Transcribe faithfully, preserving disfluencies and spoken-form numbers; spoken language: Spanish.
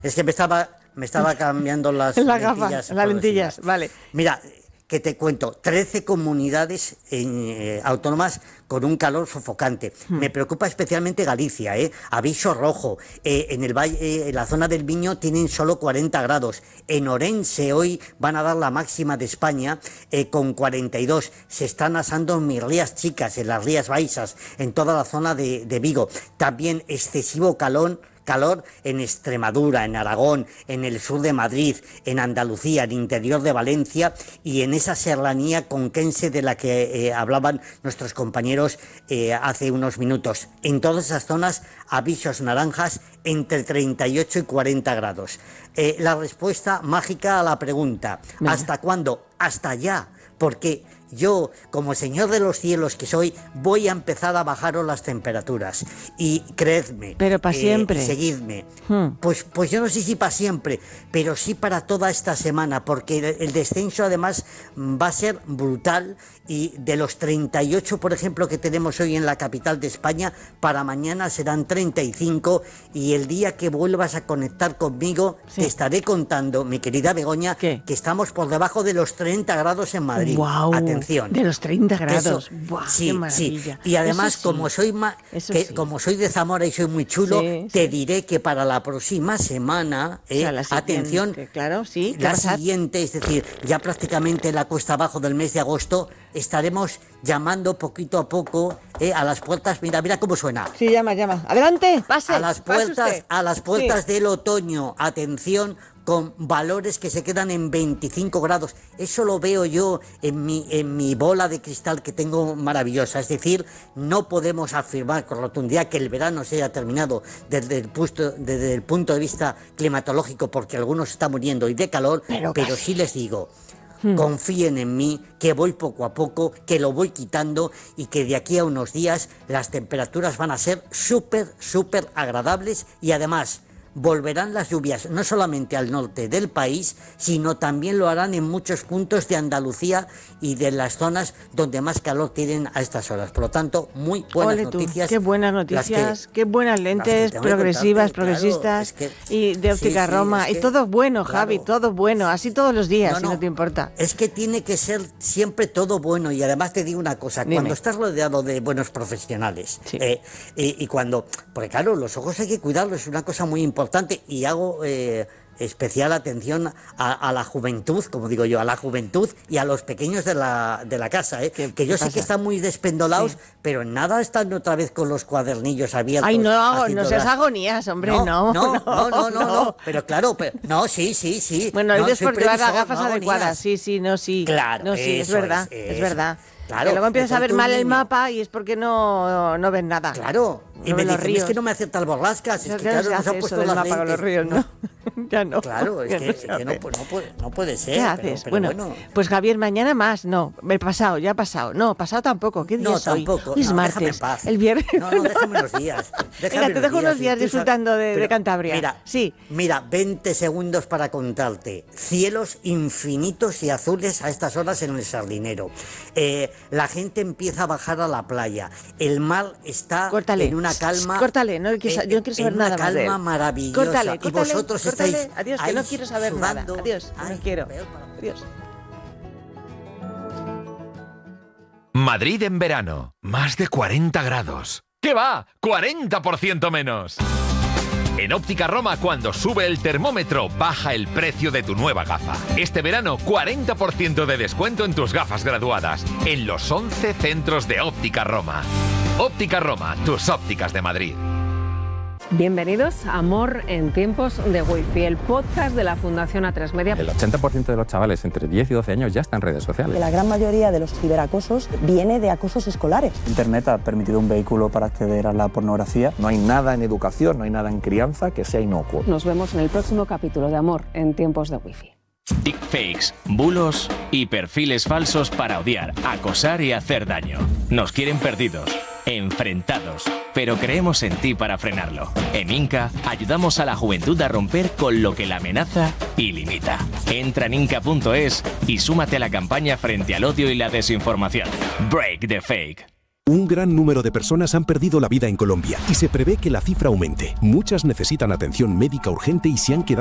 Es que me estaba, me estaba cambiando las la lentillas. Gafa, las lentillas, vale. Mira, que te cuento, trece comunidades eh, autónomas con un calor sofocante. Hmm. Me preocupa especialmente Galicia, ¿eh? Aviso rojo. Eh, en el valle, eh, en la zona del Miño tienen solo cuarenta grados. En Orense hoy van a dar la máxima de España eh, con cuarenta y dos. Se están asando en mis rías chicas, en las Rías Baixas, en toda la zona de, de Vigo. También excesivo calor. Calor en Extremadura, en Aragón, en el sur de Madrid, en Andalucía, en el interior de Valencia y en esa serranía conquense de la que eh, hablaban nuestros compañeros eh, hace unos minutos. En todas esas zonas, avisos naranjas entre treinta y ocho y cuarenta grados. Eh, la respuesta mágica a la pregunta, Venga. ¿hasta cuándo? Hasta ya, porque yo, como señor de los cielos que soy, voy a empezar a bajaros las temperaturas. Y creedme. Pero para eh, siempre. Seguidme. Hmm. Pues, pues yo no sé si para siempre, pero sí para toda esta semana, porque el, el descenso además va a ser brutal. Y de los treinta y ocho, por ejemplo, que tenemos hoy en la capital de España, para mañana serán treinta y cinco. Y el día que vuelvas a conectar conmigo, sí. te estaré contando, mi querida Begoña, ¿Qué? que estamos por debajo de los treinta grados en Madrid. Wow. Atención. De los treinta grados. Eso, Buah, sí, qué maravilla. Sí. Y además, sí. como soy ma- que, sí. como soy de Zamora y soy muy chulo, sí, te sí. diré que para la próxima semana, eh, o sea, la atención, claro, sí, la siguiente, es decir, ya prácticamente la cuesta abajo del mes de agosto, estaremos llamando poquito a poco eh, a las puertas. Mira, mira cómo suena. Sí, llama, llama. Adelante, pase. A las puertas, a las puertas sí. del otoño. Atención, con valores que se quedan en veinticinco grados. Eso lo veo yo en mi, en mi bola de cristal que tengo maravillosa. Es decir, no podemos afirmar con rotundidad que el verano se haya terminado desde el, punto, desde el punto de vista climatológico, porque algunos están muriendo y de calor, pero, pero sí les digo, Hmm. confíen en mí, que voy poco a poco, que lo voy quitando y que de aquí a unos días las temperaturas van a ser súper, súper agradables y además volverán las lluvias no solamente al norte del país, sino también lo harán en muchos puntos de Andalucía y de las zonas donde más calor tienen a estas horas. Por lo tanto, muy buenas Ole noticias. Tú, qué buenas noticias, que, qué buenas lentes progresivas, progresistas, claro, es que, y de Óptica sí, Roma. Sí, es que, y todo bueno, claro, Javi, todo bueno, así todos los días, no, si no, no te importa. Es que tiene que ser siempre todo bueno y además te digo una cosa, Dime. cuando estás rodeado de buenos profesionales sí. eh, eh, y cuando, porque claro, los ojos hay que cuidarlos, es una cosa muy importante. Importante y hago eh, especial atención a, a la juventud, como digo yo, a la juventud y a los pequeños de la, de la casa, ¿eh? que, que yo sé pasa? que están muy despendolados, sí. pero nada están otra vez con los cuadernillos abiertos. Ay, no, no seas la... agonías, hombre, no no no, no, no, no, no, no, pero claro, pero, no, sí, sí, sí. Bueno, no, es por llevar las gafas no adecuadas, sí, sí, no, sí. Claro, no, sí, es verdad, es, es verdad. Claro, que luego empiezas a ver mal el mapa y es porque no, no ves nada. Claro, no y me dicen, ríos. es que no me acierta el borrascas, es que claro, nos ha puesto las mapa lentes. Con los ríos, ¿no? ya no. Claro, es ya que, no, es que no, no, puede, no puede ser. ¿Qué haces? Pero, pero bueno, bueno, pues Javier, mañana más, no, el pasado, ya ha pasado. No, pasado tampoco, ¿qué día no, es hoy? tampoco. Hoy es no, martes, paz. el viernes. No, no, déjame unos días. Déjame Mira, te dejo unos días disfrutando de, pero, de Cantabria. Mira, sí. mira, veinte segundos para contarte. Cielos infinitos y azules a estas horas en el Sardinero. Eh, la gente empieza a bajar a la playa. El mar está córtale, en una calma. Córtale, no quiero, yo no quiero saber nada más de él. En una calma maravillosa. Córtale, córtale, y vosotros córtale, estáis. Adiós, que no quiero saber sudando. nada. Adiós, Ay, no quiero. Para... Adiós. Madrid en verano, más de cuarenta grados. ¿Qué va? ¡cuarenta por ciento menos! En Óptica Roma, cuando sube el termómetro, baja el precio de tu nueva gafa. Este verano, cuarenta por ciento de descuento en tus gafas graduadas, en los once centros de Óptica Roma. Óptica Roma, tus ópticas de Madrid. Bienvenidos a Amor en tiempos de Wi-Fi, el podcast de la Fundación A tres Media. El ochenta por ciento de los chavales entre diez y doce años ya están en redes sociales. La gran mayoría de los ciberacosos viene de acosos escolares. Internet ha permitido un vehículo para acceder a la pornografía. No hay nada en educación, no hay nada en crianza que sea inocuo. Nos vemos en el próximo capítulo de Amor en tiempos de Wi-Fi. Deepfakes, bulos y perfiles falsos para odiar, acosar y hacer daño. Nos quieren perdidos, enfrentados, pero creemos en ti para frenarlo. En Inca ayudamos a la juventud a romper con lo que la amenaza y limita. Entra en inca punto es y súmate a la campaña frente al odio y la desinformación. Break the Fake. Un gran número de personas han perdido la vida en Colombia y se prevé que la cifra aumente. Muchas necesitan atención médica urgente y se han quedado